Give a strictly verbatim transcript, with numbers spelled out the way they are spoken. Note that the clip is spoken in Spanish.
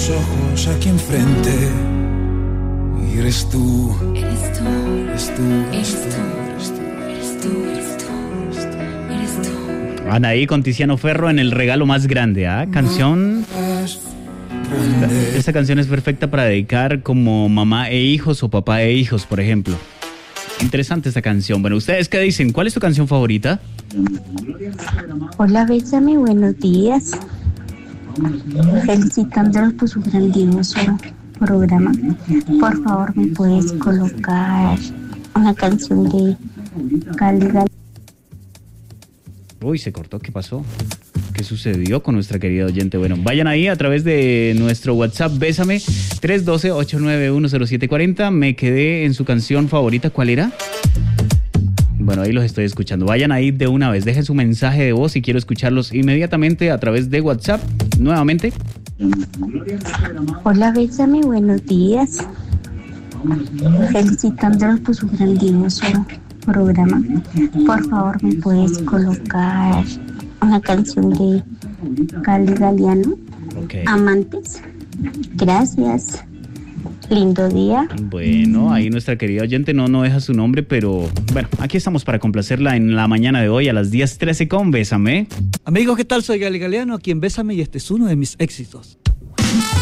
tus ojos aquí enfrente. Y eres tú, Eres tú, eres tú, eres tú, eres tú, eres tú, eres tú, eres tú. Anaí con Tiziano Ferro en El Regalo Más Grande, ¿ah? Canción. grande. Esta canción es perfecta para dedicar como mamá e hijos o papá e hijos, por ejemplo. Interesante esta canción. Bueno, ¿ustedes qué dicen? ¿Cuál es tu canción favorita? Hola, Bésame, buenos días. Felicitándolos por su grandioso programa. Por favor, ¿me puedes colocar una canción de Cali Gal? Uy, se cortó. ¿Qué pasó? ¿Qué sucedió con nuestra querida oyente? Bueno, vayan ahí a través de nuestro WhatsApp, Bésame, tres uno dos, ocho nueve uno, cero siete cuatro cero. Me quedé en su canción favorita. ¿Cuál era? Bueno, ahí los estoy escuchando. Vayan ahí de una vez. Dejen su mensaje de voz y quiero escucharlos inmediatamente a través de WhatsApp. Nuevamente. Hola, Bésame, buenos días. Felicitándolos por su grandioso programa. Por favor, ¿me puedes colocar una canción de Cali Galiano? Ok. Amantes. Gracias. Lindo día. Bueno, ahí nuestra querida oyente no, no deja su nombre, pero bueno, aquí estamos para complacerla en la mañana de hoy a las diez trece con Bésame. Amigos, ¿qué tal? Soy Gali Galeano, aquí en Bésame y este es uno de mis éxitos.